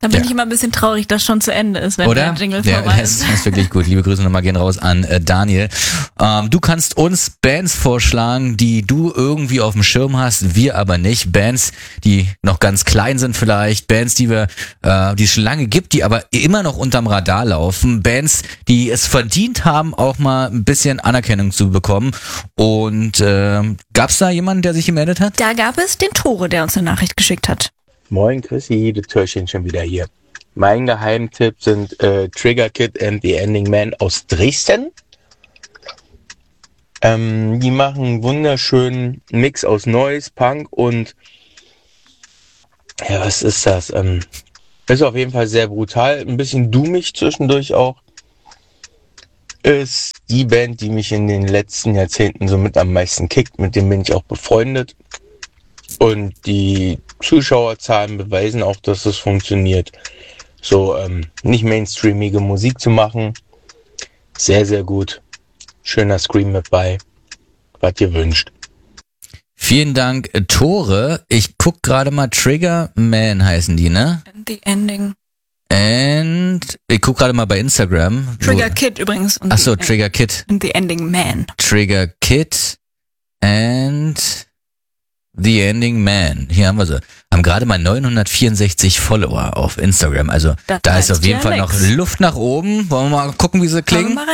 Da bin ich immer ein bisschen traurig, dass schon zu Ende ist, wenn der Jingle vorbei ist. Das ist wirklich gut. Liebe Grüße nochmal gehen raus an Daniel. Du kannst uns Bands vorschlagen, die du irgendwie auf dem Schirm hast, wir aber nicht. Bands, die noch ganz klein sind vielleicht. Bands, die es schon lange gibt, die aber immer noch unterm Radar laufen. Bands, die es verdient haben, auch mal ein bisschen Anerkennung zu bekommen. Und gab's da jemanden, der sich gemeldet hat? Da gab es den Tore, der uns eine Nachricht geschickt hat. Moin Chrissy, das Türchen schon wieder hier. Mein Geheimtipp sind Trigger Kid and the Ending Man aus Dresden. Die machen einen wunderschönen Mix aus Noise, Punk und ja, was ist das? Ist auf jeden Fall sehr brutal, ein bisschen doomig zwischendurch auch. Ist die Band, die mich in den letzten Jahrzehnten so mit am meisten kickt, mit dem bin ich auch befreundet. Und die Zuschauerzahlen beweisen auch, dass es funktioniert. So nicht mainstreamige Musik zu machen. Sehr, sehr gut. Schöner Scream mit bei. Was ihr wünscht. Vielen Dank, Tore. Ich guck gerade mal, Trigger Man heißen die, ne? The Ending. And ich guck gerade mal bei Instagram. Trigger Kid übrigens. Achso, Trigger Kid. Und The Ending Man. Trigger Kid and The Ending Man. Hier haben wir sie. Haben gerade mal 964 Follower auf Instagram. Also da ist auf jeden Fall noch Luft nach oben. Wollen wir mal gucken, wie sie klingen?